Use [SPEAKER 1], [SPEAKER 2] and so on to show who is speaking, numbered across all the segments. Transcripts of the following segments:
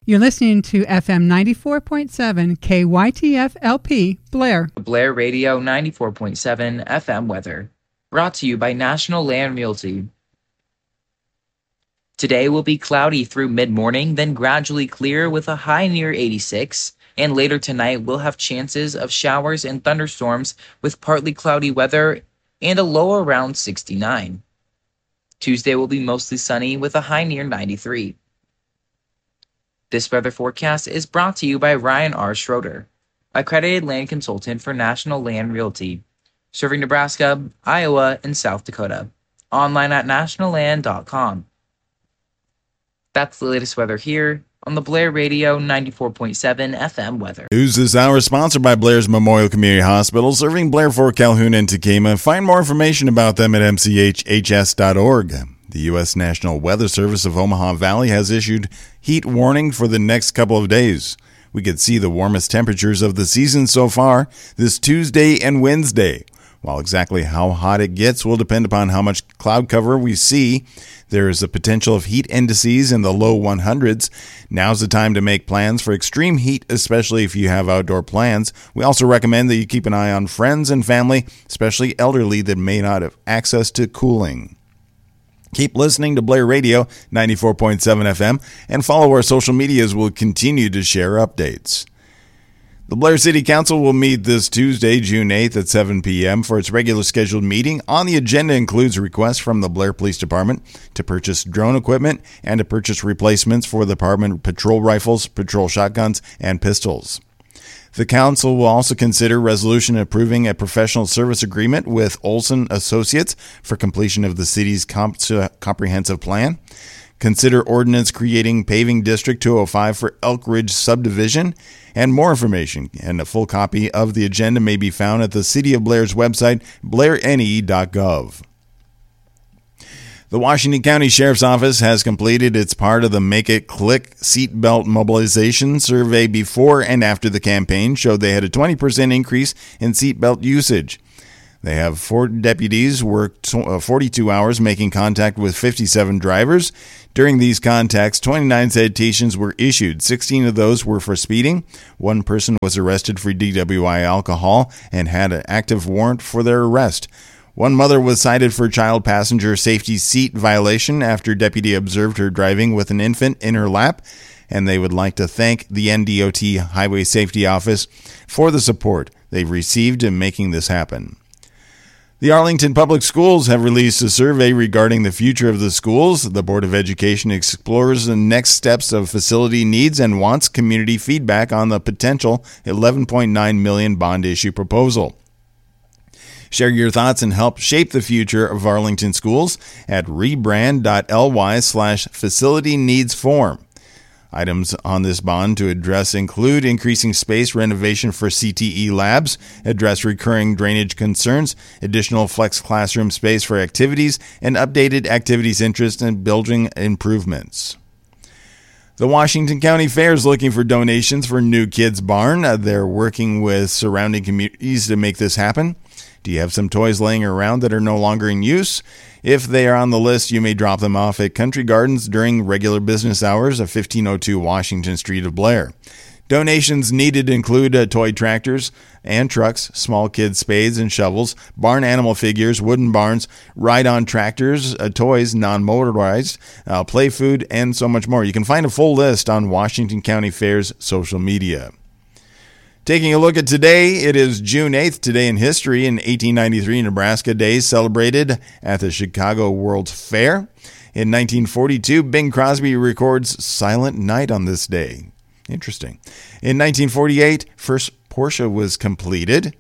[SPEAKER 1] You're listening to FM 94.7 KYTF LP, Blair.
[SPEAKER 2] Blair Radio 94.7 FM weather. Brought to you by National Land Realty. Today will be cloudy through mid-morning, then gradually clear with a high near 86. And later tonight, we'll have chances of showers and thunderstorms with partly cloudy weather and a low around 69. Tuesday will be mostly sunny with a high near 93. This weather forecast is brought to you by Ryan R. Schroeder, accredited land consultant for National Land Realty, serving Nebraska, Iowa, and South Dakota. Online at nationalland.com. That's the latest weather here on the Blair Radio 94.7 FM weather.
[SPEAKER 3] News this hour sponsored by Blair's Memorial Community Hospital, serving Blair, Fort Calhoun, and Tekamah. Find more information about them at mchhs.org. The U.S. National Weather Service of Omaha Valley has issued heat warning for the next couple of days. We could see the warmest temperatures of the season so far this Tuesday and Wednesday. While exactly how hot it gets will depend upon how much cloud cover we see. There is a potential of heat indices in the low 100s. Now's the time to make plans for extreme heat, especially if you have outdoor plans. We also recommend that you keep an eye on friends and family, especially elderly that may not have access to cooling. Keep listening to Blair Radio 94.7 FM and follow our social medias. We'll continue to share updates. The Blair City Council will meet this Tuesday, June 8th at 7 p.m. for its regular scheduled meeting. On the agenda includes requests from the Blair Police Department to purchase drone equipment and to purchase replacements for the department patrol rifles, patrol shotguns, and pistols. The council will also consider resolution approving a professional service agreement with Olson Associates for completion of the city's comprehensive plan. Consider ordinance creating paving District 205 for Elk Ridge subdivision. And more information and a full copy of the agenda may be found at the City of Blair's website, blairne.gov. The Washington County Sheriff's Office has completed its part of the Make It Click seatbelt mobilization survey. Before and after the campaign showed they had a 20% increase in seatbelt usage. They have 4 deputies worked 42 hours making contact with 57 drivers. During these contacts, 29 citations were issued. 16 of those were for speeding. 1 person was arrested for DWI alcohol and had an active warrant for their arrest. 1 mother was cited for child passenger safety seat violation after deputy observed her driving with an infant in her lap. And they would like to thank the NDOT Highway Safety Office for the support they've received in making this happen. The Arlington Public Schools have released a survey regarding the future of the schools. The Board of Education explores the next steps of facility needs and wants community feedback on the potential $11.9 million bond issue proposal. Share your thoughts and help shape the future of Arlington schools at rebrand.ly/facility needs form. Items on this bond to address include increasing space renovation for CTE labs, address recurring drainage concerns, additional flex classroom space for activities, and updated activities interest in building improvements. The Washington County Fair is looking for donations for New Kids Barn. They're working with surrounding communities to make this happen. Do you have some toys laying around that are no longer in use? If they are on the list, you may drop them off at Country Gardens during regular business hours of 1502 Washington Street of Blair. Donations needed include toy tractors and trucks, small kids' spades and shovels, barn animal figures, wooden barns, ride-on tractors, toys, non-motorized, play food, and so much more. You can find a full list on Washington County Fair's social media. Taking a look at today, it is June 8th. Today in history, in 1893, Nebraska Day celebrated at the Chicago World's Fair. In 1942, Bing Crosby records Silent Night on this day. Interesting. In 1948, first Porsche was completed.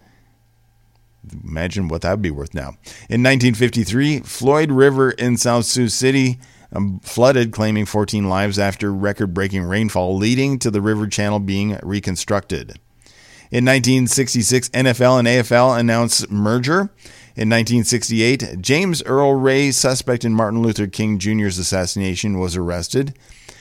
[SPEAKER 3] Imagine what that would be worth now. In 1953, Floyd River in South Sioux City flooded, claiming 14 lives after record-breaking rainfall, leading to the river channel being reconstructed. In 1966, NFL and AFL announced merger. In 1968, James Earl Ray, suspect in Martin Luther King Jr.'s assassination, was arrested.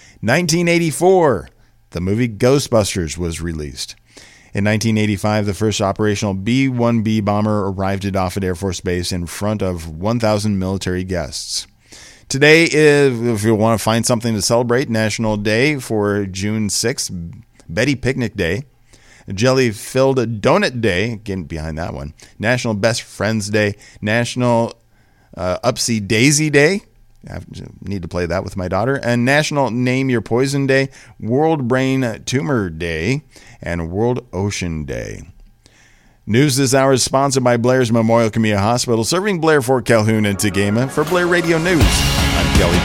[SPEAKER 3] 1984, the movie Ghostbusters was released. In 1985, the first operational B-1B bomber arrived at Offutt Air Force Base in front of 1,000 military guests. Today is, if you want to find something to celebrate, National Day for June 6th, Betty Picnic Day, Jelly-Filled Donut Day, getting behind that one, National Best Friends Day, National Upsy Daisy Day, I need to play that with my daughter, and National Name Your Poison Day, World Brain Tumor Day, and World Ocean Day. News this hour is sponsored by Blair's Memorial Community Hospital, serving Blair, Fort Calhoun, and Tegama. For Blair Radio News, I'm Kelly